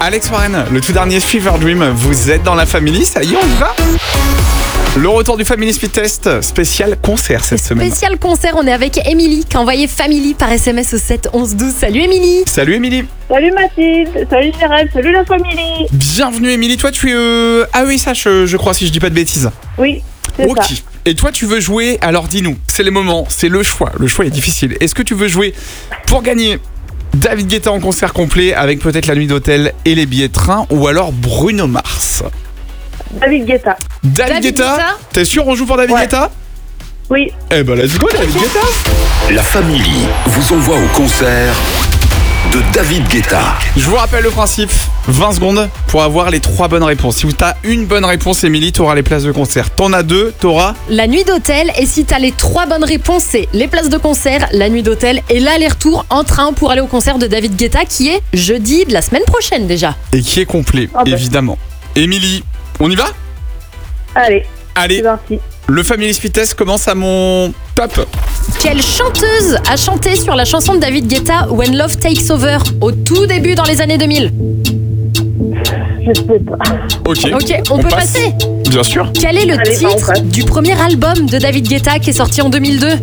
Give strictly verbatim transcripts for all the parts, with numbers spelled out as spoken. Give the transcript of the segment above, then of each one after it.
Alex Warren, le tout dernier Fever Dream. Vous êtes dans la Family, ça y est, on y va. Le retour du Family Speed Test, spécial concert cette semaine. Spécial concert, on est avec Émilie qui a envoyé Family par S M S au sept onze douze. Salut Émilie. Salut Émilie. Salut Mathilde, salut Jérém, salut la famille. Bienvenue Émilie, toi tu es euh, A E S H je, je crois si je dis pas de bêtises. Oui, c'est Ok. ça. Et toi tu veux jouer, alors dis-nous, c'est les moments, c'est le choix, le choix est difficile. Est-ce que tu veux jouer pour gagner David Guetta en concert complet avec peut-être la nuit d'hôtel et les billets de train, ou alors Bruno Mars? David Guetta. David, David Guetta, Guetta t'es sûr on joue pour David Ouais. Guetta? Oui, Eh ben let's go David Guetta. La Family vous envoie au concert de David Guetta. Je vous rappelle le principe, vingt secondes pour avoir les trois bonnes réponses. Si t'as une bonne réponse Émilie, t'auras les places de concert. T'en as deux, t'auras... La nuit d'hôtel, et si t'as les trois bonnes réponses, c'est les places de concert, la nuit d'hôtel et l'aller-retour en train pour aller au concert de David Guetta qui est jeudi de la semaine prochaine déjà. Et qui est complet, Ah bah. évidemment. Émilie, on y va? allez, c'est Allez, parti. le Family Speed Test commence à mon top. Quelle chanteuse a chanté sur la chanson de David Guetta When Love Takes Over au tout début dans les années deux mille? Je sais pas. Ok, Ok, on, peut passe. passer. Bien sûr. Quel est le Allez, bah, on titre passe. du premier album de David Guetta qui est sorti en deux mille deux?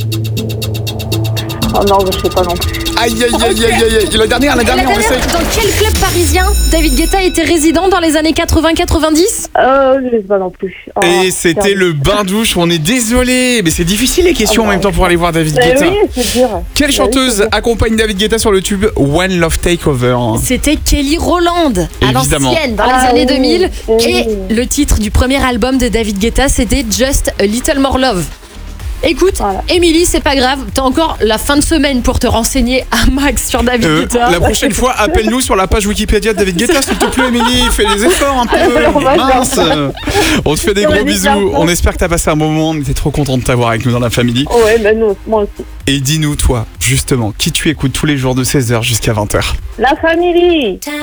Oh non, je sais pas non plus. Aïe, aïe, aïe, aïe, aïe, aïe. La dernière, la Et la dernière, on dernière, essaye. dans quel club parisien David Guetta était résident dans les années quatre-vingts quatre-vingt-dix? Euh, je sais pas non plus. Oh, Et c'était perdu. le bain-douche, on est désolé. Mais c'est difficile les questions Oh, en même temps pour aller voir David Bah Guetta. oui, c'est dur. Quelle Bah oui, chanteuse c'est dur. accompagne accompagne David Guetta sur le tube One Love Takeover? C'était Kelly Rowland, à Évidemment. l'ancienne, dans les Ah années oui, deux mille. oui. Et le titre du premier album de David Guetta, c'était Just a Little More Love. Écoute, Voilà. Émilie, c'est pas grave, t'as encore la fin de semaine pour te renseigner à max sur David Euh, Guetta. la prochaine fois, appelle-nous sur la page Wikipédia de David Guetta, s'il te plaît, Émilie. Fais des efforts un peu. On va Mince. On te fait des On gros va bisous. faire ça. On espère que t'as passé un bon moment. On était trop content de t'avoir avec nous dans la famille. Ouais, bah nous, moi aussi. Et dis-nous, toi, justement, qui tu écoutes tous les jours de seize heures jusqu'à vingt heures? La famille.